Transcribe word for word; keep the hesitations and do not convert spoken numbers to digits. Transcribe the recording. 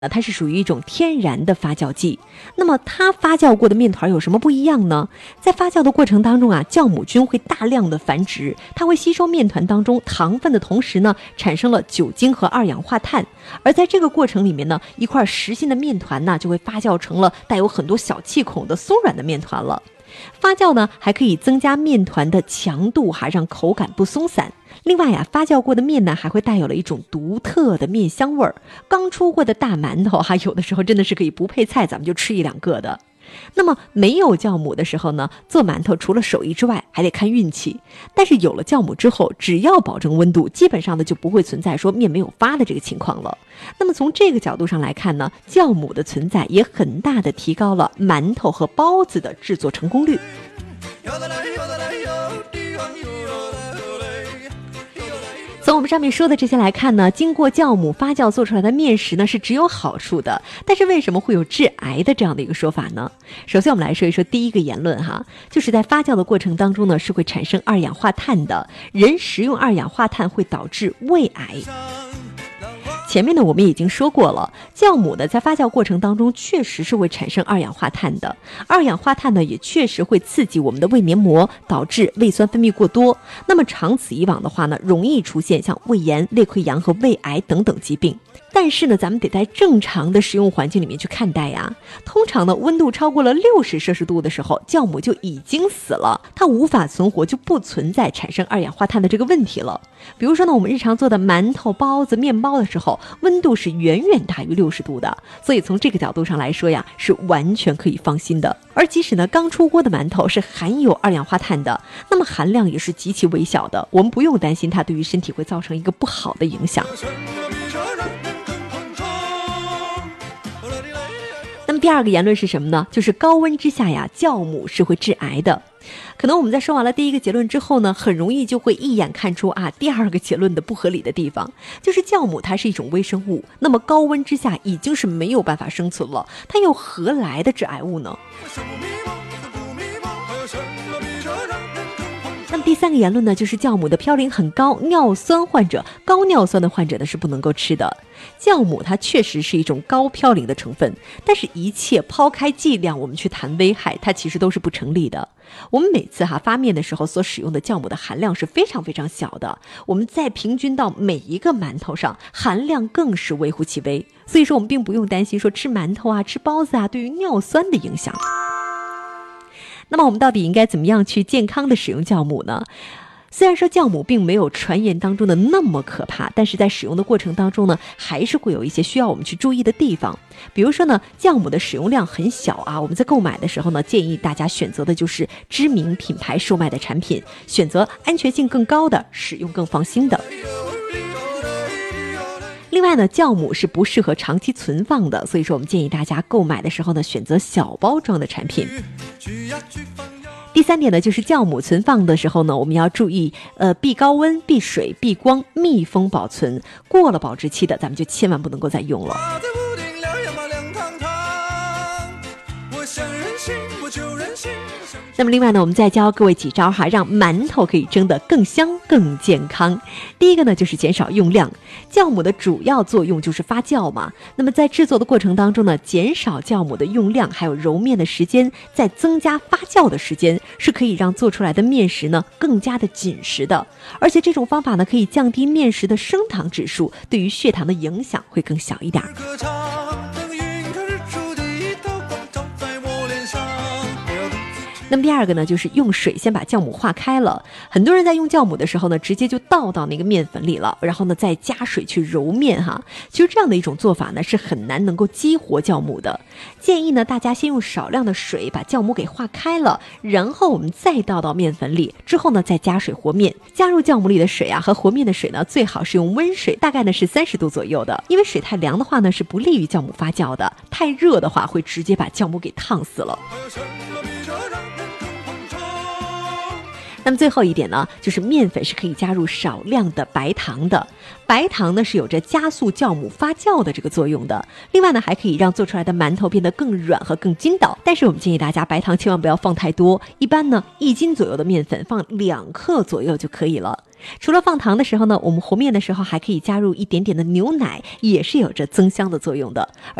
它是属于一种天然的发酵剂。那么它发酵过的面团有什么不一样呢？在发酵的过程当中啊，酵母菌会大量的繁殖，它会吸收面团当中糖分的同时呢，产生了酒精和二氧化碳。而在这个过程里面呢，一块实心的面团呢，就会发酵成了带有很多小气孔的松软的面团了。发酵呢，还可以增加面团的强度，还让口感不松散。另外呀、啊，发酵过的面呢，还会带有了一种独特的面香味儿。刚出过的大馒头哈、啊，有的时候真的是可以不配菜，咱们就吃一两个的。那么没有酵母的时候呢，做馒头除了手艺之外，还得看运气。但是有了酵母之后，只要保证温度，基本上呢就不会存在说面没有发的这个情况了。那么从这个角度上来看呢，酵母的存在也很大的提高了馒头和包子的制作成功率。从我们上面说的这些来看呢，经过酵母发酵做出来的面食呢是只有好处的，但是为什么会有致癌的这样的一个说法呢？首先我们来说一说第一个言论哈，就是在发酵的过程当中呢是会产生二氧化碳的，人食用二氧化碳会导致胃癌。前面呢我们已经说过了，酵母呢在发酵过程当中确实是会产生二氧化碳的，二氧化碳呢也确实会刺激我们的胃黏膜，导致胃酸分泌过多。那么长此以往的话呢，容易出现像胃炎、胃溃疡和胃癌等等疾病。但是呢，咱们得在正常的食用环境里面去看待呀。通常呢，温度超过了六十摄氏度的时候，酵母就已经死了，它无法存活，就不存在产生二氧化碳的这个问题了。比如说呢，我们日常做的馒头、包子、面包的时候，温度是远远大于六十度的，所以从这个角度上来说呀，是完全可以放心的。而即使呢，刚出锅的馒头是含有二氧化碳的，那么含量也是极其微小的，我们不用担心它对于身体会造成一个不好的影响。那么第二个言论是什么呢？就是高温之下呀，酵母是会致癌的。可能我们在说完了第一个结论之后呢，很容易就会一眼看出啊第二个结论的不合理的地方，就是酵母它是一种微生物，那么高温之下已经是没有办法生存了，它又何来的致癌物呢？那么第三个言论呢，就是酵母的嘌呤很高，尿酸患者、高尿酸的患者呢是不能够吃的。酵母它确实是一种高嘌呤的成分，但是一切抛开剂量我们去谈危害，它其实都是不成立的。我们每次哈发面的时候所使用的酵母的含量是非常非常小的，我们再平均到每一个馒头上，含量更是微乎其微。所以说我们并不用担心说吃馒头啊、吃包子啊对于尿酸的影响。那么我们到底应该怎么样去健康的使用酵母呢？虽然说酵母并没有传言当中的那么可怕，但是在使用的过程当中呢，还是会有一些需要我们去注意的地方。比如说呢，酵母的使用量很小啊，我们在购买的时候呢，建议大家选择的就是知名品牌售卖的产品，选择安全性更高的，使用更放心的。另外呢，酵母是不适合长期存放的，所以说我们建议大家购买的时候呢，选择小包装的产品。第三点呢，就是酵母存放的时候呢，我们要注意呃避高温、避水、避光、密封保存，过了保质期的咱们就千万不能够再用了。那么另外呢，我们再教各位几招哈，让馒头可以蒸得更香更健康。第一个呢，就是减少用量。酵母的主要作用就是发酵嘛，那么在制作的过程当中呢，减少酵母的用量，还有揉面的时间，再增加发酵的时间，是可以让做出来的面食呢更加的紧实的。而且这种方法呢，可以降低面食的升糖指数，对于血糖的影响会更小一点。那么第二个呢，就是用水先把酵母化开了。很多人在用酵母的时候呢，直接就倒到那个面粉里了，然后呢再加水去揉面哈。其实这样的一种做法呢，是很难能够激活酵母的。建议呢，大家先用少量的水把酵母给化开了，然后我们再倒到面粉里，之后呢再加水和面。加入酵母里的水啊和和面的水呢，最好是用温水，大概呢是三十度左右的，因为水太凉的话呢是不利于酵母发酵的，太热的话会直接把酵母给烫死了。 那么最后一点呢，就是面粉是可以加入少量的白糖的。白糖呢是有着加速酵母发酵的这个作用的。另外呢，还可以让做出来的馒头变得更软和更筋道。但是我们建议大家白糖千万不要放太多，一般呢一斤左右的面粉放两克左右就可以了。除了放糖的时候呢，我们和面的时候还可以加入一点点的牛奶，也是有着增香的作用的。